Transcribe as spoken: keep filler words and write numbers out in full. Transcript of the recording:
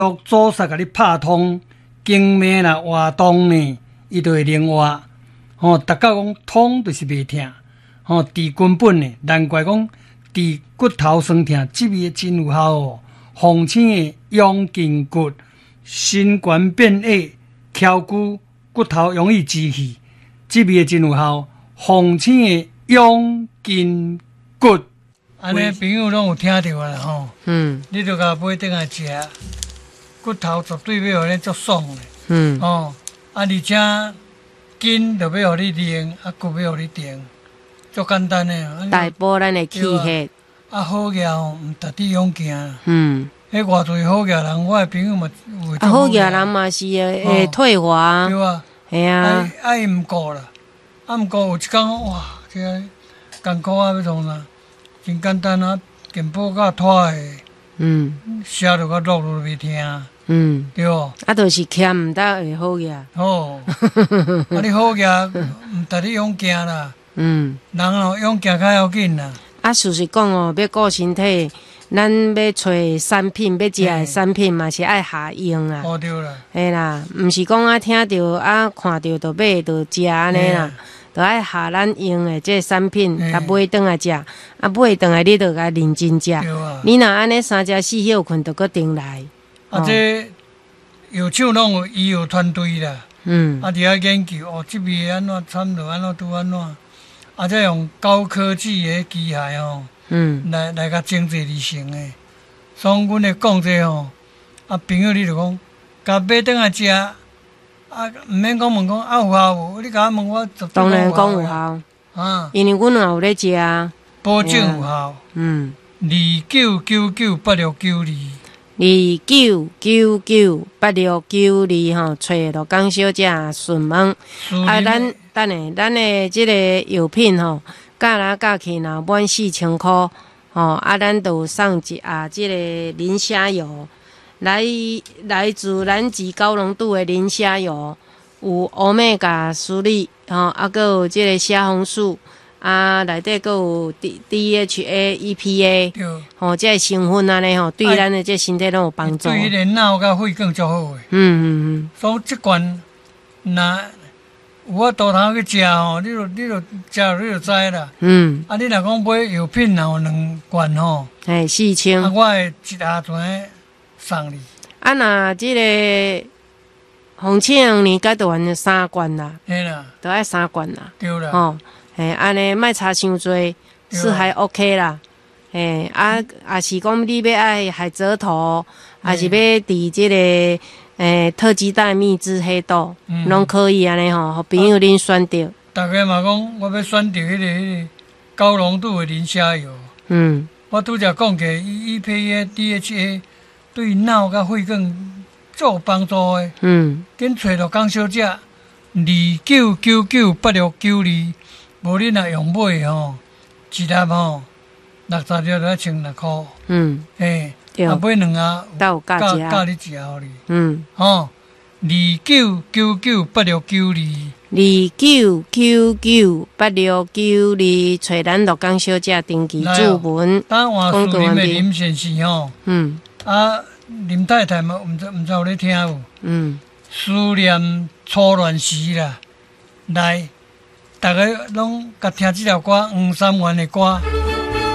毒阻塞甲你拍通，经脉若活动呢，伊就会灵活。吼、哦，逐个讲痛就是袂痛，吼、哦，治根本呢，难怪讲治骨头酸痛，这味真有效哦。红青的养筋骨，心冠变矮，翘骨骨头容易积气，这味真有效。红青的养筋骨，安尼朋友拢有听到啦吼。嗯，你著甲买顿来食，骨头绝对要互你足爽的。嗯，哦，啊，而且筋著要互你练，啊，骨要互你练，足简单的。 大补咱的气血。 啊，好业哦，毋值得用行。 嗯， 迄偌侪好业人，我的朋友嘛有。 啊，好业人嘛是会会退化。 对啊。 系啊。 啊，伊毋过啦，啊，毋过有一工哇，这个艰苦啊，要创啥？真简单啊，健保甲拖的。嗯。写着甲录落袂听。嗯。对哦。 啊，就是欠毋得会好业。 哦。啊，你好业毋值得用行啦。嗯。人哦，用行较要紧啦。 啊，事实讲哦，要顾身体，咱要找产品，要食的产品嘛是爱下用啦。 哦，对啦。 嘿啦，毋是讲啊听着啊看着就买就食安尼啦，就爱下咱用的这产品，甲买转来食，啊买转来你就甲认真食。你若安尼三食四休困，就搁顶来。 啊，这药厂拢有医药团队啦。嗯。啊，伫遐研究哦，这味安怎掺落安怎拄安怎。啊，再用高科技的机械哦，嗯，来来甲精制而成的。所以，阮会讲这吼，啊，朋友你就讲，甲买转来食，啊，毋免讲问讲啊有效无？你甲我问我， 当然讲有效啊，因为阮也有咧食啊， 保证有效。嗯，二九九九八六九二， 二九九九八六九二吼，找罗江小姐询问，啊，咱。等下，咱的即个药品吼，价来价去若满四千箍，吼啊，咱就送一啊，即个磷虾油，来来自咱自高浓度的磷虾油，有欧米伽三粒，吼啊，搁有即个虾红素，啊，内底搁有 D D H A E P A， 吼，即个成分安尼吼，对咱的这身体拢有帮助。 对迄个脑甲肺更足好诶。嗯嗯嗯。所以即罐若。有法度通去食吼，你就你就食你就知啦。嗯。啊，你若讲买药品若有两罐吼， 嘿，四千。 啊，我会一下全送你。 啊，若即个红庆年该就完三罐啦。 嘿啦。 都爱三罐啦。 对啦。 吼，嘿，安尼莫差伤多，是还 OK 啦。嘿，啊，也是讲你要爱海蜇头，还是要伫即个。诶，特级蛋蜜汁黑豆，拢、嗯、可以安尼吼，互朋友恁选着。 大家嘛讲，我要选着迄、那个迄、那个高浓度的磷虾油。嗯。我拄则讲过 ，E P A、D H A 对脑甲肺更足有帮助的。嗯。紧找着江小姐，二九九九八六九二，无恁若用买吼，一粒吼六十粒就千六箍。嗯。诶。啊，买两盒， 教教你食互你。嗯，吼，二九九九八六九二， 二九九九八六九二，找咱罗江小姐登记注文。 当换树林的林先生吼，嗯，啊，林太太嘛，毋知毋知有咧听无？嗯，思念初恋时啦，来，大家拢甲听即条歌，黄三元的歌。